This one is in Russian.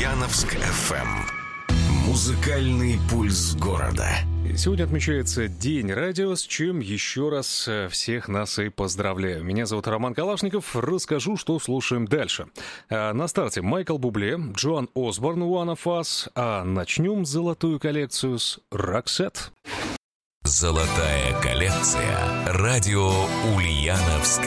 Ульяновск FM. Музыкальный пульс города. Сегодня отмечается День радио, с чем еще раз всех нас и поздравляю. Меня зовут Роман Калашников, расскажу, что слушаем дальше. На старте Майкл Бубле, Джоан Осборн, One of Us, а начнем золотую коллекцию с Roxette. Золотая коллекция. Радио Ульяновск